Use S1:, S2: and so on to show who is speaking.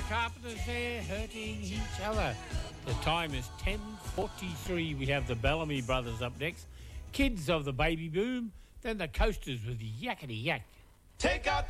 S1: Carpenters there hurting each other. The time is 10:43. We have the Bellamy Brothers up next. Kids of the Baby Boom. Then the Coasters with Yakety Yak.
S2: Take out